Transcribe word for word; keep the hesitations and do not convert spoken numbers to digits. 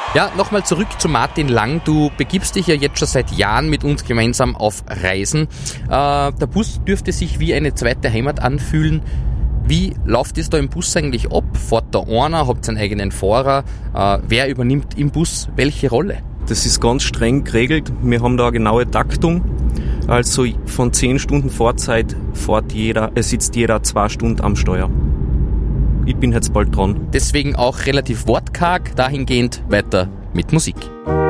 Ja, nochmal zurück zu Martin Lang. Du begibst dich ja jetzt schon seit Jahren mit uns gemeinsam auf Reisen. Äh, der Bus dürfte sich wie eine zweite Heimat anfühlen. Wie läuft es da im Bus eigentlich ab? Fährt da einer, habt ihr einen eigenen Fahrer? Äh, wer übernimmt im Bus welche Rolle? Das ist ganz streng geregelt. Wir haben da eine genaue Taktung. Also von zehn Stunden Fahrzeit fährt jeder, es sitzt jeder zwei Stunden am Steuer. Ich bin jetzt bald dran. Deswegen auch relativ wortkarg, dahingehend weiter mit Musik.